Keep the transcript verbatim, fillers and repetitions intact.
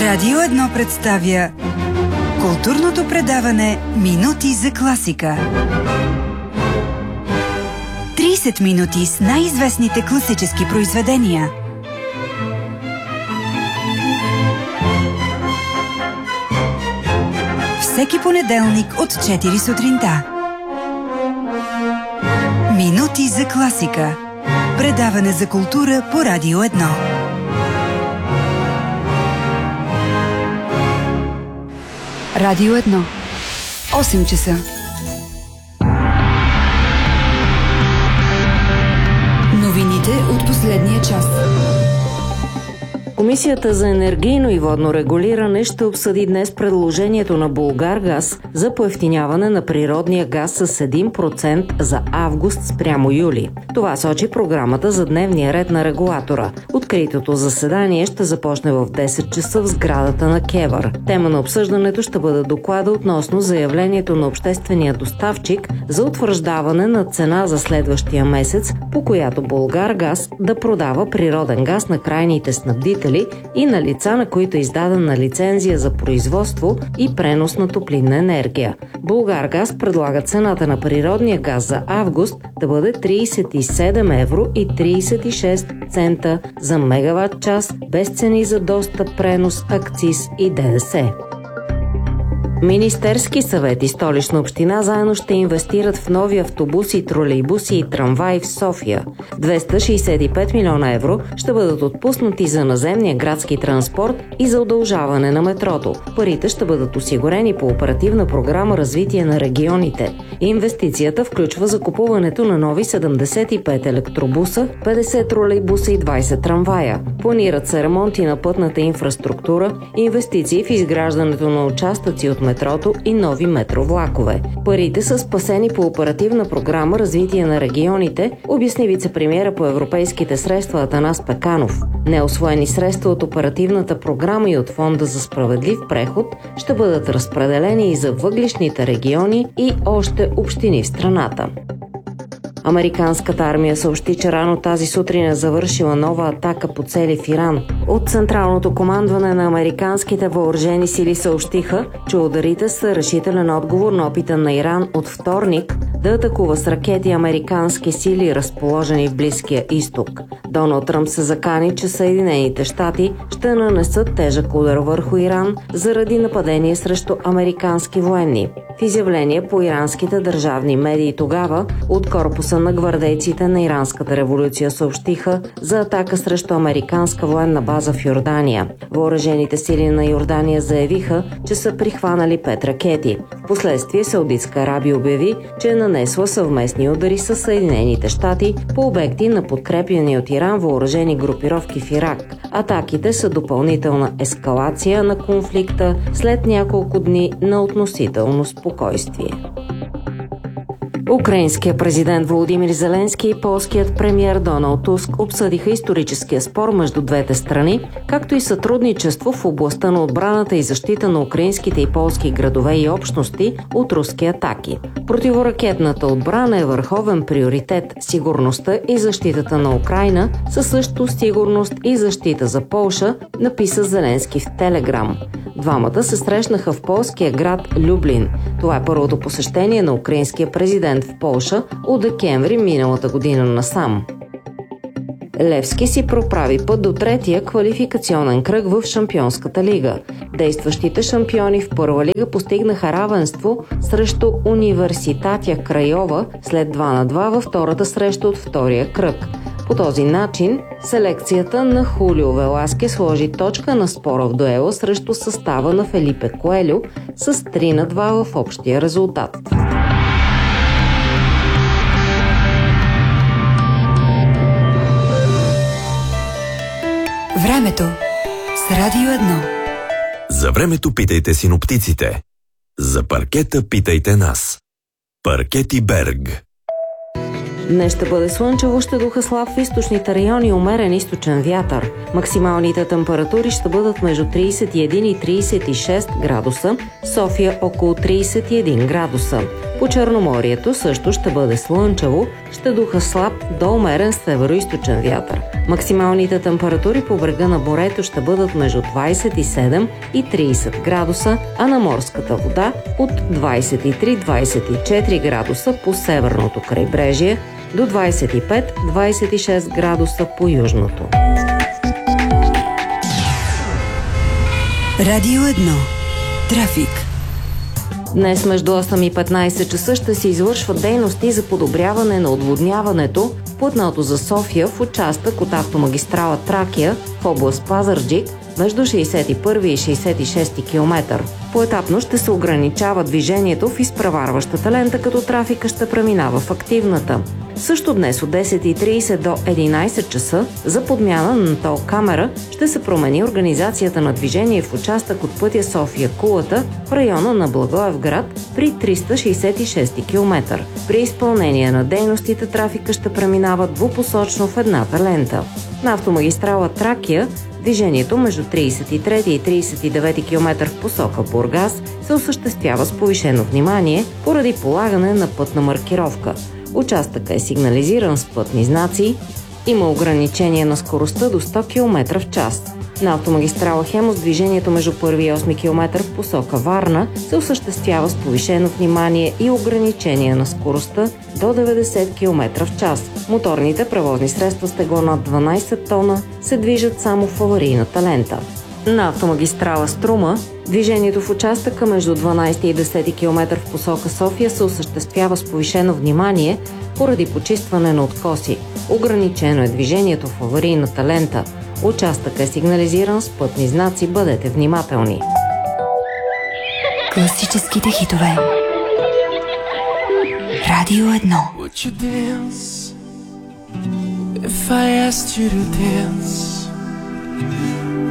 Радио едно представя културното предаване Минути за класика. трийсет минути с най-известните класически произведения. Всеки понеделник от четири сутринта. Минути за класика. Предаване за култура по Радио едно. Радио едно. осем часа. Новините от последния час. Комисията за енергийно и водно регулиране ще обсъди днес предложението на Булгаргаз за поевтиняване на природния газ с един процент за август спрямо юли. Това сочи програмата за дневния ред на регулатора. Откритото заседание ще започне в десет часа в сградата на КЕВР. Тема на обсъждането ще бъде доклада относно заявлението на обществения доставчик за утвърждаване на цена за следващия месец, по която Булгаргаз да продава природен газ на крайните снабдители и на лица, на които е издадена лицензия за производство и пренос на топлинна енергия. Булгаргаз предлага цената на природния газ за август да бъде трийсет и седем евро и трийсет и шест цента за мегаватт час, без цени за достъп, пренос, акциз и ДДС. Министерски съвет и Столична община заедно ще инвестират в нови автобуси, тролейбуси и трамваи в София. двеста шейсет и пет милиона евро ще бъдат отпуснати за наземния градски транспорт и за удължаване на метрото. Парите ще бъдат осигурени по оперативна програма Развитие на регионите. Инвестицията включва закупуването на нови седемдесет и пет електробуса, петдесет тролейбуса и двайсет трамвая. Планират се ремонти на пътната инфраструктура, инвестиции в изграждането на участъци от метрото и нови метровлакове. Парите са спасени по оперативна програма Развитие на регионите, обясни вицепремиера по европейските средства Атанас Пеканов. Неусвоени средства от оперативната програма и от Фонда за справедлив преход ще бъдат разпределени и за въглищните региони и още общини в страната. Американската армия съобщи, че рано тази сутрин е завършила нова атака по цели в Иран. От Централното командване на американските въоръжени сили съобщиха, че ударите са решителен отговор на опита на Иран от вторник да атакува с ракети американски сили, разположени в Близкия изток. Доналд Тръмп се закани, че Съединените щати ще нанесат тежък удар върху Иран заради нападение срещу американски военни. В изявление по иранските държавни медии тогава от корпуса на гвардейците на Иранската революция съобщиха за атака срещу американска военна база в Йордания. Въоръжените сили на Йордания заявиха, че са прихванали пет ракети. Впоследствие Саудитска Арабия обяви, че е нанесла съвместни удари с Съединените щати по обекти на подкрепяни от Иран въоръжени групировки в Ирак. Атаките са допълнителна ескалация на конфликта след няколко дни на относително спокойствие. Украинският президент Володимир Зеленски и полският премиер Доналд Туск обсъдиха историческия спор между двете страни, както и сътрудничество в областта на отбраната и защита на украинските и полски градове и общности от руски атаки. Противоракетната отбрана е върховен приоритет. Сигурността и защитата на Украйна са също сигурност и защита за Полша, написа Зеленски в Телеграм. Двамата се срещнаха в полския град Люблин. Това е първото посещение на украинския президент в Полша от декември миналата година насам. Левски си проправи път до третия квалификационен кръг в Шампионската лига. Действащите шампиони в първа лига постигнаха равенство срещу Университатя Крайова след два на два във втората среща от втория кръг. По този начин селекцията на Хулио Веласке сложи точка на спора в дуела срещу състава на Фелипе Коелю с три на два в общия резултат. Времето с Радио едно. За времето питайте синоптиците. За паркета питайте нас. Паркети Берг. Днес ще бъде слънчево, ще духа слаб в източните райони, умерен източен вятър. Максималните температури ще бъдат между трийсет и един и трийсет и шест градуса, София около трийсет и един градуса. По Черноморието също ще бъде слънчево, ще духа слаб до умерен североизточен вятър. Максималните температури по брега на морето ще бъдат между двадесет и седем и тридесет градуса, а на морската вода от двадесет и три до двадесет и четири градуса по северното крайбрежие до двадесет и пет до двадесет и шест градуса по южното. Радио едно. Трафик. Днес между осем и петнадесет часа ще се извършват дейности за подобряване на отводняването в платното за София в участък от автомагистрала Тракия в област Пазарджик между шейсет и първи и шейсет и шести километър. Поетапно ще се ограничава движението в изпреварващата лента, като трафика ще преминава в активната. Също днес от десет и тридесет до единадесет часа за подмяна на тол камера ще се промени организацията на движение в участък от пътя София-Кулата в района на Благоевград при триста шейсет и шести километър. При изпълнение на дейностите трафика ще преминава двупосочно в едната лента. На автомагистрала Тракия движението между тридесет и трети и тридесет и девети километър в посока Бургас се осъществява с повишено внимание поради полагане на пътна маркировка. Участъкът е сигнализиран с пътни знаци. Има ограничение на скоростта до сто километра в час. На автомагистрала Хемус движението между първи и осми километър в посока Варна се осъществява с повишено внимание и ограничение на скоростта до деветдесет километра в час. Моторните превозни средства с тегло над дванадесет тона се движат само в аварийната лента. На автомагистрала Струма движението в участъка между дванадесети и десети километър в посока София се осъществява с повишено внимание поради почистване на откоси. Ограничено е движението в аварийната лента. Участъкът е сигнализиран с пътни знаци. Бъдете внимателни. Класическите хитове. Радио едно. Would you dance if I asked you to dance?